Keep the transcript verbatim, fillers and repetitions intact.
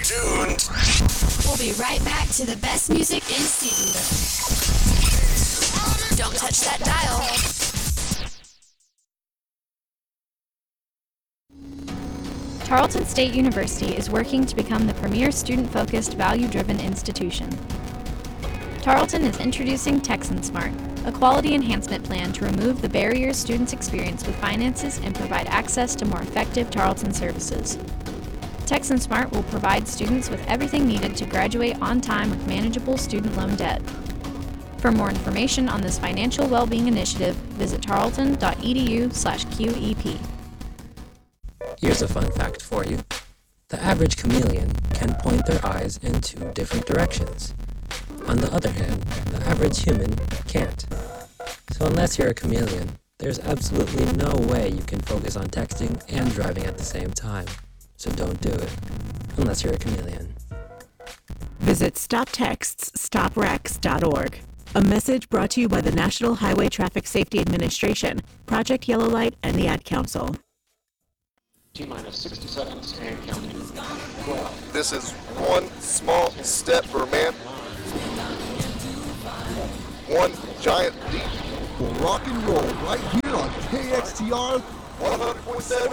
tuned. We'll be right back to the best music in Stevensville. Don't touch that dial. Tarleton State University is working to become the premier student-focused, value-driven institution. Tarleton is introducing Texan Smart, a quality enhancement plan to remove the barriers students experience with finances and provide access to more effective Tarleton services. Texan Smart will provide students with everything needed to graduate on time with manageable student loan debt. For more information on this financial well-being initiative, visit tarleton.edu slash QEP. Here's a fun fact for you. The average chameleon can point their eyes in two different directions. On the other hand, the average human can't. So unless you're a chameleon, there's absolutely no way you can focus on texting and driving at the same time. So don't do it, unless you're a chameleon. Visit stop texts stop wrecks dot org. A message brought to you by the National Highway Traffic Safety Administration, Project Yellow Light, and the Ad Council. T-minus sixty seconds and counting. This is one small step for man, one giant leap We'll rock and roll right here on K X T R one hundred point seven